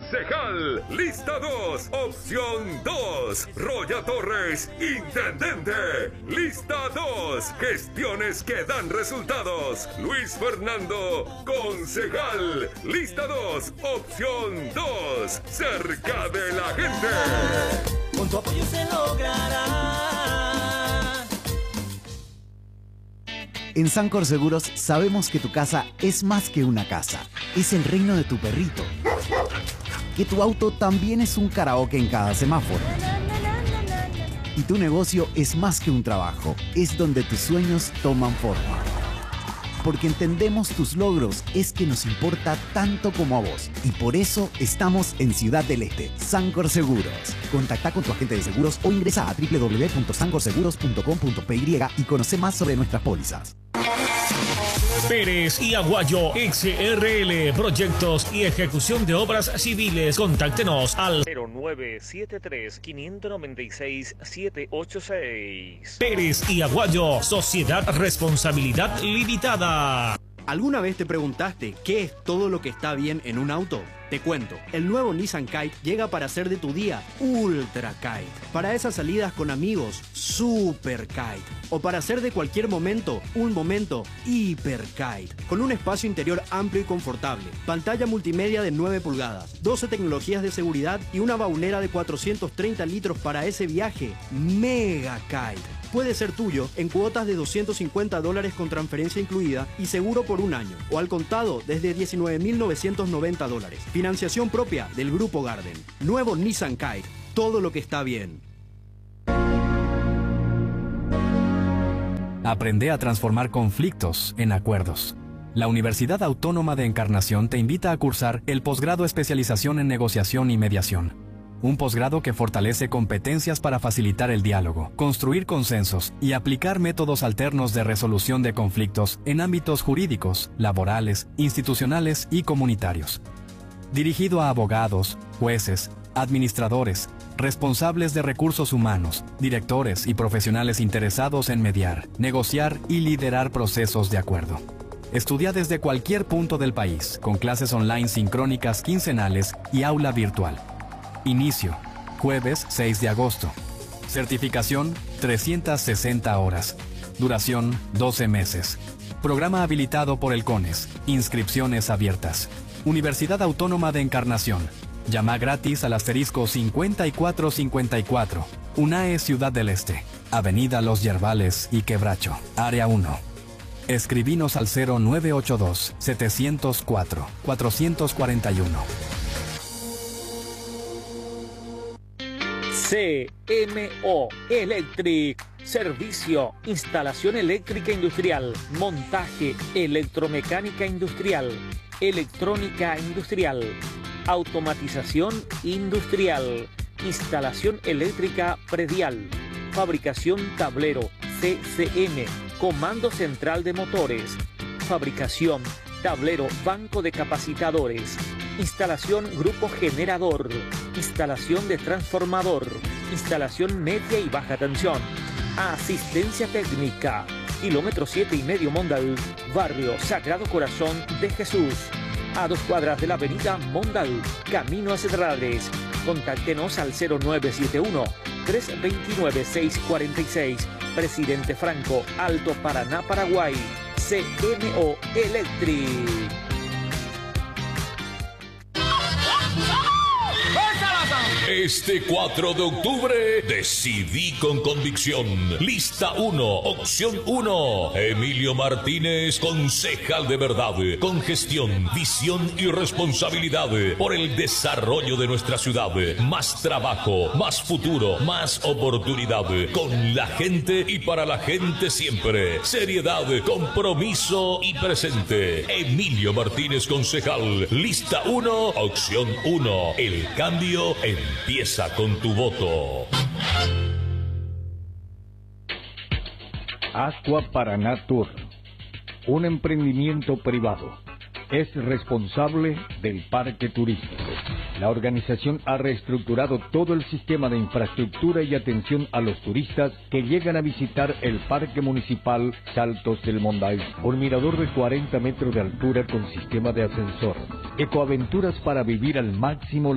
Concejal, lista 2, opción 2. Roya Torres, intendente, lista 2. Gestiones que dan resultados. Luis Fernando, concejal, lista 2, opción 2. Cerca de la gente. Con tu apoyo se logrará. En Sancor Seguros sabemos que tu casa es más que una casa. Es el reino de tu perrito. Que tu auto también es un karaoke en cada semáforo. Y tu negocio es más que un trabajo. Es donde tus sueños toman forma. Porque entendemos tus logros, es que nos importa tanto como a vos. Y por eso estamos en Ciudad del Este. Sancor Seguros. Contacta con tu agente de seguros o ingresa a www.sancorseguros.com.py y conoce más sobre nuestras pólizas. Pérez y Aguayo XRL, proyectos y ejecución de obras civiles. Contáctenos al 0973-596-786. Pérez y Aguayo, Sociedad Responsabilidad Limitada. ¿Alguna vez te preguntaste qué es todo lo que está bien en un auto? Te cuento, el nuevo Nissan Kite llega para hacer de tu día Ultra Kite. Para esas salidas con amigos, Super Kite. O para hacer de cualquier momento, un momento Hiper Kite. Con un espacio interior amplio y confortable, pantalla multimedia de 9 pulgadas, 12 tecnologías de seguridad y una baunera de 430 litros para ese viaje Mega Kite. Puede ser tuyo en cuotas de $250 con transferencia incluida y seguro por un año, o al contado desde $19.990. Financiación propia del Grupo Garden. Nuevo Nissan Kite. Todo lo que está bien. Aprende a transformar conflictos en acuerdos. La Universidad Autónoma de Encarnación te invita a cursar el posgrado Especialización en Negociación y Mediación. Un posgrado que fortalece competencias para facilitar el diálogo, construir consensos y aplicar métodos alternos de resolución de conflictos en ámbitos jurídicos, laborales, institucionales y comunitarios. Dirigido a abogados, jueces, administradores, responsables de recursos humanos, directores y profesionales interesados en mediar, negociar y liderar procesos de acuerdo. Estudia desde cualquier punto del país, con clases online sincrónicas quincenales y aula virtual. Inicio, jueves 6 de agosto. Certificación, 360 horas. Duración, 12 meses. Programa habilitado por el CONES. Inscripciones abiertas. Universidad Autónoma de Encarnación. Llama gratis al asterisco 5454. UNAE Ciudad del Este. Avenida Los Yerbales y Quebracho. Área 1. Escribinos al 0982-704-441. CMO Electric, servicio, instalación eléctrica industrial, montaje, electromecánica industrial, electrónica industrial, automatización industrial, instalación eléctrica predial, fabricación tablero, CCM, comando central de motores, fabricación, tablero, banco de capacitadores, instalación grupo generador, instalación de transformador, instalación media y baja tensión, asistencia técnica, kilómetro 7,5 Mondal, barrio Sagrado Corazón de Jesús, a 2 cuadras de la avenida Mondal, camino a Cedrales. Contáctenos al 0971-329-646, Presidente Franco, Alto Paraná, Paraguay. CMO Electric. Este 4 de octubre decidí con convicción. Lista 1, opción 1. Emilio Martínez, concejal de verdad, con gestión, visión y responsabilidad por el desarrollo de nuestra ciudad. Más trabajo, más futuro, más oportunidad. Con la gente y para la gente siempre. Seriedad, compromiso y presente. Emilio Martínez, concejal. Lista 1, opción 1. El cambio empieza con tu voto. Aqua Paraná Tour, un emprendimiento privado. Es responsable del parque turístico. La organización ha reestructurado todo el sistema de infraestructura y atención a los turistas que llegan a visitar el Parque Municipal Saltos del Monday. Un mirador de 40 metros de altura con sistema de ascensor. Ecoaventuras para vivir al máximo